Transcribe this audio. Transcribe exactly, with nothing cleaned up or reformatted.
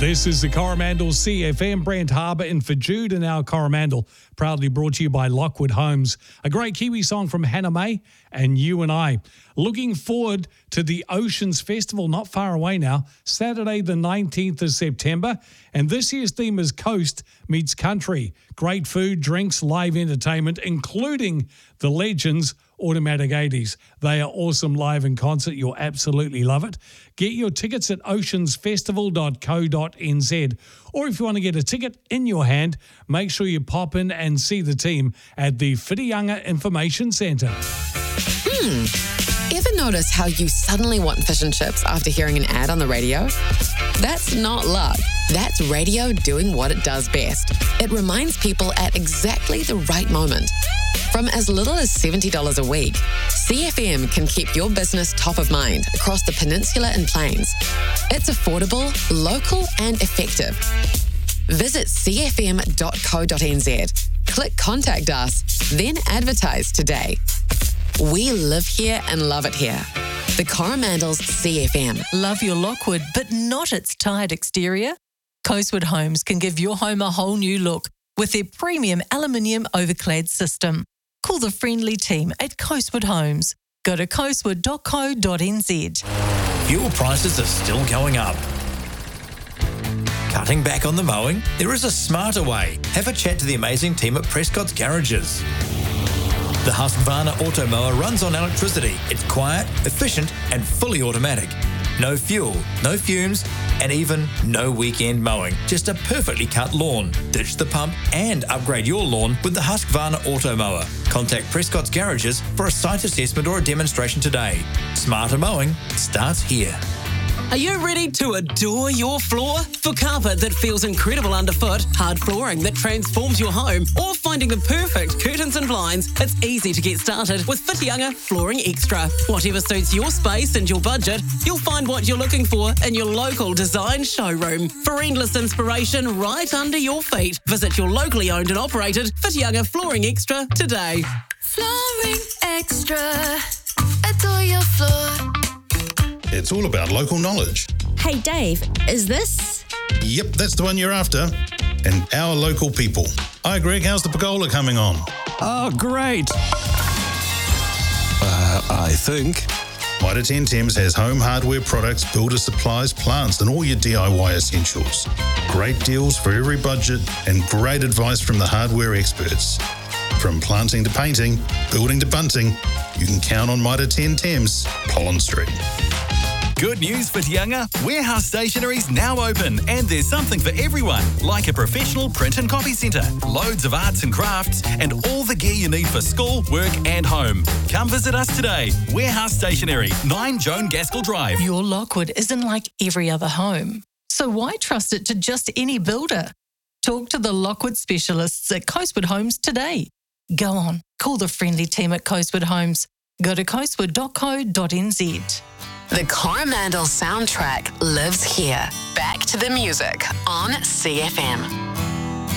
This is the Coromandel C F M. Brent Harbour in for Jude and our Coromandel, proudly brought to you by Lockwood Homes. A great Kiwi song from Hannah May and You and I. Looking forward to the Oceans Festival, not far away now, Saturday the nineteenth of September. And this year's theme is Coast meets Country. Great food, drinks, live entertainment, including the legends Automatic eighties. They are awesome live in concert. You'll absolutely love it. Get your tickets at oceans festival dot co dot n z. Or if you want to get a ticket in your hand, make sure you pop in and see the team at the Whitianga Information Centre. Hmm. Ever notice how you suddenly want fish and chips after hearing an ad on the radio? That's not luck. That's radio doing what it does best. It reminds people at exactly the right moment. From as little as seventy dollars a week, C F M can keep your business top of mind across the peninsula and plains. It's affordable, local and effective. Visit c f m dot co dot n z. Click Contact Us, then advertise today. We live here and love it here. The Coromandel's C F M. Love your Lockwood, but not its tired exterior? Coastwood Homes can give your home a whole new look with their premium aluminium overclad system. Call the friendly team at Coastwood Homes. Go to coastwood dot co dot n z. Fuel prices are still going up. Cutting back on the mowing? There is a smarter way. Have a chat to the amazing team at Prescott's Garages. The Husqvarna Auto Mower runs on electricity. It's quiet, efficient and fully automatic. No fuel, no fumes, and even no weekend mowing. Just a perfectly cut lawn. Ditch the pump and upgrade your lawn with the Husqvarna Auto Mower. Contact Prescott's Garages for a site assessment or a demonstration today. Smarter mowing starts here. Are you ready to adore your floor? For carpet that feels incredible underfoot, hard flooring that transforms your home, or finding the perfect curtains and blinds, it's easy to get started with Whitianga Flooring Extra. Whatever suits your space and your budget, you'll find what you're looking for in your local design showroom. For endless inspiration right under your feet, visit your locally owned and operated Whitianga Flooring Extra today. Flooring Extra. Adore your floor. It's all about local knowledge. Hey Dave, is this? Yep, that's the one you're after. And our local people. Hi Greg, how's the pergola coming on? Oh, great. Uh, I think. Mitre ten Thames has home hardware products, builder supplies, plants and all your D I Y essentials. Great deals for every budget and great advice from the hardware experts. From planting to painting, building to bunting, you can count on Mitre ten Thames, Pollen Street. Good news for Whitianga. Warehouse Stationery's now open and there's something for everyone, like a professional print and copy centre, loads of arts and crafts and all the gear you need for school, work and home. Come visit us today. Warehouse Stationery, nine Joan Gaskell Drive. Your Lockwood isn't like every other home, so why trust it to just any builder? Talk to the Lockwood specialists at Coastwood Homes today. Go on, call the friendly team at Coastwood Homes. Go to coastwood dot co dot n z. The Coromandel soundtrack lives here. Back to the music on C F M.